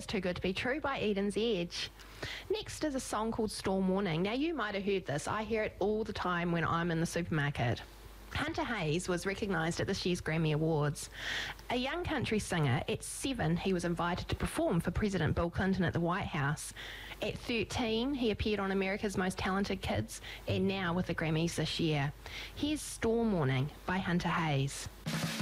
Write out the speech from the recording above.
is Too Good to Be True by Eden's Edge. Next is a song called Storm Warning. Now, you might have heard this. I hear it all the time when I'm in the supermarket. Hunter Hayes was recognised at this year's Grammy Awards. A young country singer, at 7 he was invited to perform for President Bill Clinton at the White House. At 13 he appeared on America's Most Talented Kids, and now with the Grammys this year. Here's Storm Warning by Hunter Hayes.